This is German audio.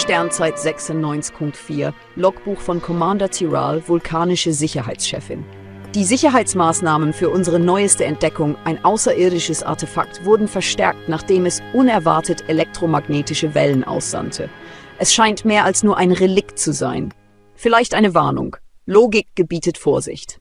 Sternzeit 96.4, Logbuch von Commander Tiral, vulkanische Sicherheitschefin. Die Sicherheitsmaßnahmen für unsere neueste Entdeckung, ein außerirdisches Artefakt, wurden verstärkt, nachdem es unerwartet elektromagnetische Wellen aussandte. Es scheint mehr als nur ein Relikt zu sein. Vielleicht eine Warnung. Logik gebietet Vorsicht.